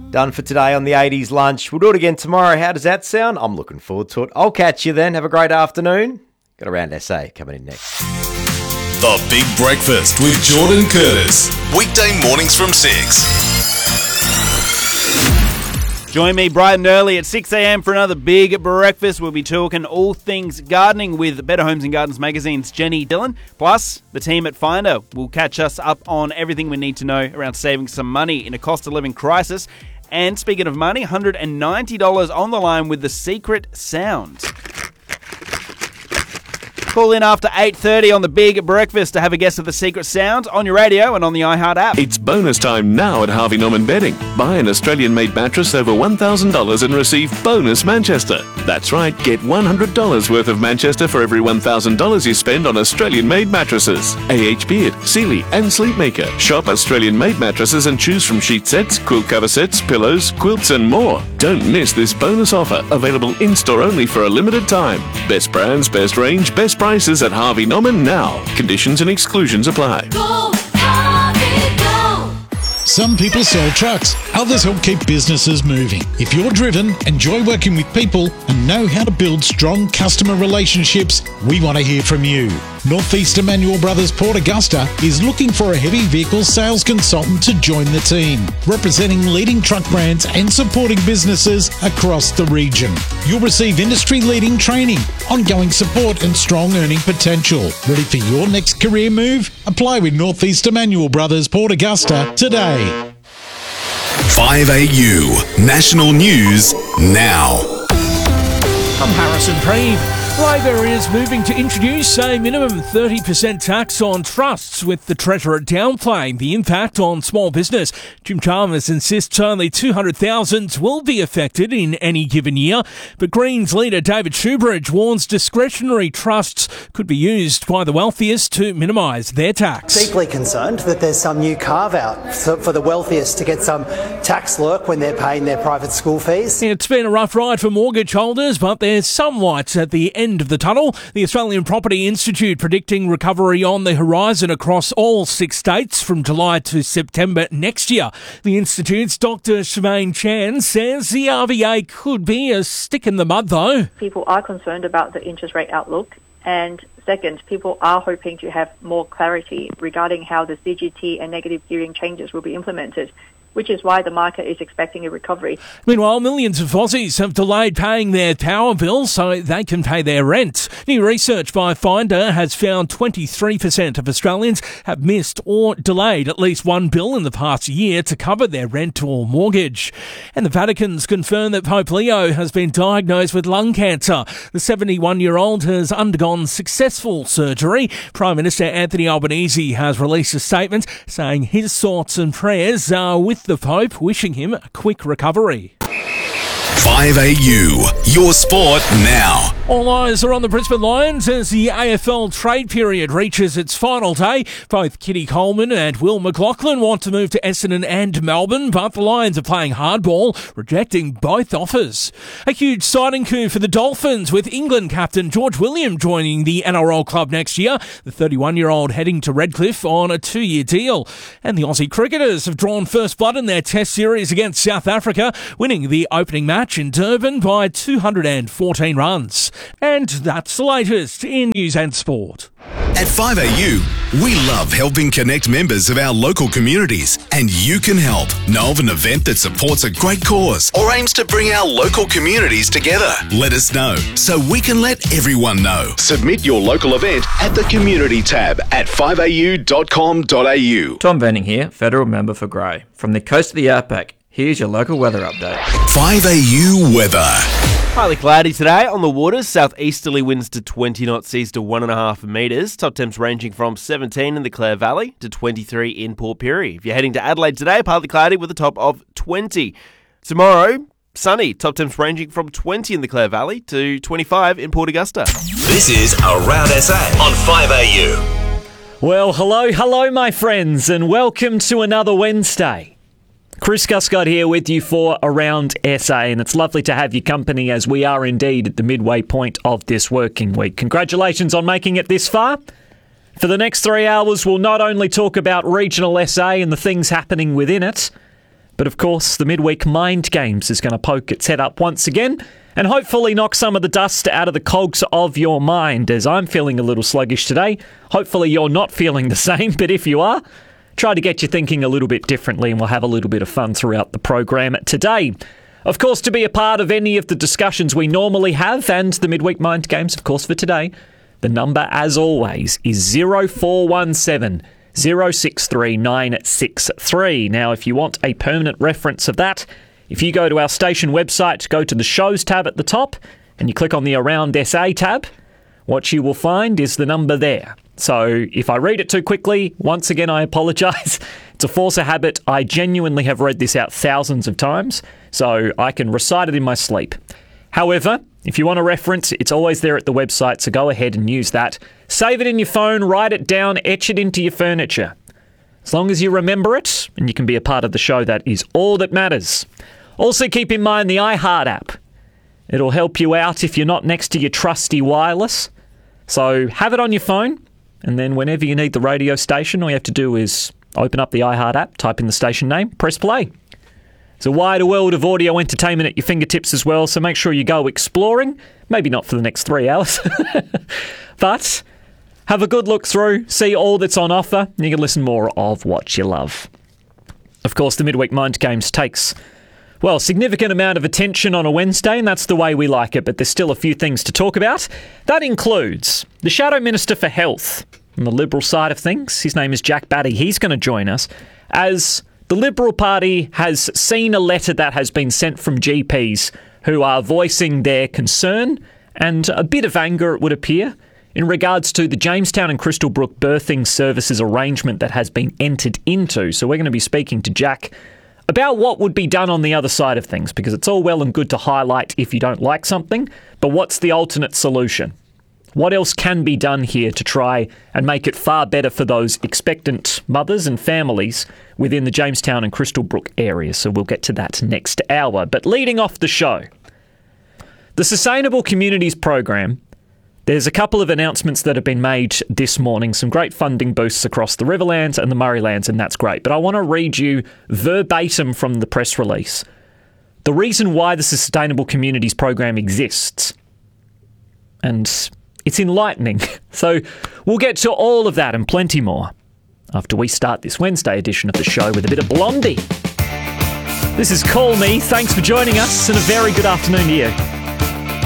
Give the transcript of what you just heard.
Done for today on the 80s lunch. We'll do it again tomorrow. How does that sound? I'm looking forward to it. I'll catch you then. Have a great afternoon. Got Around SA coming in next. The Big Breakfast with Jordan Curtis. Weekday mornings from 6. Join me bright and early at 6 a.m. for another Big Breakfast. We'll be talking all things gardening with Better Homes and Gardens Magazine's Jenny Dillon. Plus, the team at Finder will catch us up on everything we need to know around saving some money in a cost of living crisis. And speaking of money, $190 on the line with the secret sound. Call in after 8:30 on the Big Breakfast to have a guess of the secret sound on your radio and on the iHeart app. It's bonus time now at Harvey Norman Bedding. Buy an Australian-made mattress over $1,000 and receive bonus Manchester. That's right, get $100 worth of Manchester for every $1,000 you spend on Australian-made mattresses. AH Beard, Sealy and Sleepmaker. Shop Australian-made mattresses and choose from sheet sets, quilt cover sets, pillows, quilts and more. Don't miss this bonus offer, available in-store only for a limited time. Best brands, best range, best prices at Harvey Norman now. Conditions and exclusions apply. Go, Harvey, go. Some people sell trucks, others help keep businesses moving. If you're driven, enjoy working with people, and know how to build strong customer relationships, we want to hear from you. Northeast Emmanuel Brothers Port Augusta is looking for a heavy vehicle sales consultant to join the team, representing leading truck brands and supporting businesses across the region. You'll receive industry-leading training, ongoing support and strong earning potential. Ready for your next career move? Apply with Northeast Emmanuel Brothers Port Augusta today. 5AU National News now. I'm Harrison Preeve. Labor is moving to introduce a minimum 30% tax on trusts, with the Treasurer downplaying the impact on small business. Jim Chalmers insists only 200,000 will be affected in any given year, but Greens leader David Shoebridge warns discretionary trusts could be used by the wealthiest to minimise their tax. Deeply concerned that there's some new carve-out for the wealthiest to get some tax lurk when they're paying their private school fees. It's been a rough ride for mortgage holders, but there's some light at the end of the tunnel. The Australian Property Institute predicting recovery on the horizon across all 6 states from July to September next year. The Institute's Dr. Shemaine Chan says the RBA could be a stick in the mud, though. People are concerned about the interest rate outlook, and second, people are hoping to have more clarity regarding how the CGT and negative gearing changes will be implemented, which is why the market is expecting a recovery. Meanwhile, millions of Aussies have delayed paying their power bills so they can pay their rent. New research by Finder has found 23% of Australians have missed or delayed at least one bill in the past year to cover their rent or mortgage. And the Vatican's confirmed that Pope Leo has been diagnosed with lung cancer. The 71-year-old has undergone successful surgery. Prime Minister Anthony Albanese has released a statement saying his thoughts and prayers are with the Pope, wishing him a quick recovery. 5AU, your sport now. All eyes are on the Brisbane Lions as the AFL trade period reaches its final day. Both Kitty Coleman and Will McLaughlin want to move to Essendon and Melbourne, but the Lions are playing hardball, rejecting both offers. A huge signing coup for the Dolphins, with England captain George William joining the NRL club next year. The 31-year-old heading to Redcliffe on a 2-year deal. And the Aussie cricketers have drawn first blood in their Test series against South Africa, winning the opening match in Durban by 214 runs. And that's the latest in news and sport. At 5AU, we love helping connect members of our local communities, and you can help. Know of an event that supports a great cause or aims to bring our local communities together? Let us know so we can let everyone know. Submit your local event at the Community tab at 5au.com.au. Tom Venning here, Federal Member for Grey. From the coast of the Outback, here's your local weather update. 5AU weather. Partly cloudy today on the waters. Southeasterly winds to 20 knots, seas to 1.5 metres. Top temps ranging from 17 in the Clare Valley to 23 in Port Pirie. If you're heading to Adelaide today, partly cloudy with a top of 20. Tomorrow, sunny. Top temps ranging from 20 in the Clare Valley to 25 in Port Augusta. This is Around SA on 5AU. Well, hello, my friends, and welcome to another Wednesday. Chris Guscott here with you for Around SA, and it's lovely to have your company as we are indeed at the midway point of this working week. Congratulations on making it this far. For the next 3 hours, we'll not only talk about regional SA and the things happening within it, But of course, the Midweek Mind Games is going to poke its head up once again and hopefully knock some of the dust out of the cogs of your mind, as I'm feeling a little sluggish today. Hopefully you're not feeling the same, but if you are, try to get you thinking a little bit differently, and we'll have a little bit of fun throughout the program today. Of course, to be a part of any of the discussions we normally have and the Midweek Mind Games, of course, for today, the number, as always, is 0417 063 963. Now, if you want a permanent reference of that, if you go to our station website, go to the Shows tab at the top, and you click on the Around SA tab, what you will find is the number there. So if I read it too quickly, once again, I apologise. It's a force of habit. I genuinely have read this out thousands of times, so I can recite it in my sleep. However, if you want a reference, it's always there at the website, so go ahead and use that. Save it in your phone, write it down, etch it into your furniture. As long as you remember it, and you can be a part of the show, that is all that matters. Also keep in mind the iHeart app. It'll help you out if you're not next to your trusty wireless. So have it on your phone, and then whenever you need the radio station, all you have to do is open up the iHeart app, type in the station name, press play. It's a wider world of audio entertainment at your fingertips as well, so make sure you go exploring. Maybe not for the next 3 hours, but have a good look through, see all that's on offer, and you can listen more of what you love. Of course, the Midweek Mind Games takes, well, significant amount of attention on a Wednesday, and that's the way we like it, but there's still a few things to talk about. That includes the Shadow Minister for Health on the Liberal side of things. His name is Jack Batty. He's going to join us as the Liberal Party has seen a letter that has been sent from GPs who are voicing their concern and a bit of anger, it would appear, in regards to the Jamestown and Crystal Brook birthing services arrangement that has been entered into. So we're going to be speaking to Jack about what would be done on the other side of things, because it's all well and good to highlight if you don't like something, but what's the alternate solution? What else can be done here to try and make it far better for those expectant mothers and families within the Jamestown and Crystal Brook area? So we'll get to that next hour. But leading off the show, the Sustainable Communities Program, there's a couple of announcements that have been made this morning, some great funding boosts across the Riverlands and the Murraylands, and that's great. But I want to read you verbatim from the press release the reason why the Sustainable Communities Program exists. And it's enlightening. So we'll get to all of that and plenty more after we start this Wednesday edition of the show with a bit of Blondie. This is Call Me. Thanks for joining us, and a very good afternoon to you.